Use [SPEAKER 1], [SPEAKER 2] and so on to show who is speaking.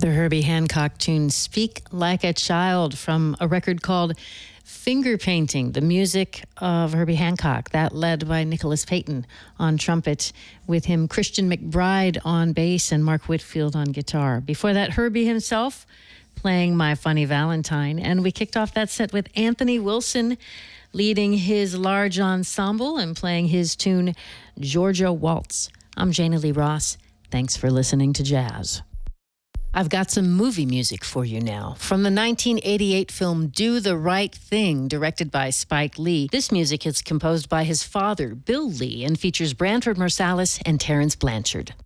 [SPEAKER 1] The Herbie Hancock tune Speak Like a Child from a record called Finger Painting, the music of Herbie Hancock, that led by Nicholas Payton on trumpet, with him Christian McBride on bass and Mark Whitfield on guitar. Before that, Herbie himself playing My Funny Valentine, and we kicked off that set with Anthony Wilson leading his large ensemble and playing his tune Georgia Waltz. I'm Jana Lee Ross. Thanks for listening to Jazz. I've got some movie music for you now. From the 1988 film Do the Right Thing, directed by Spike Lee. This music is composed by his father, Bill Lee, and features Branford Marsalis and Terrence Blanchard.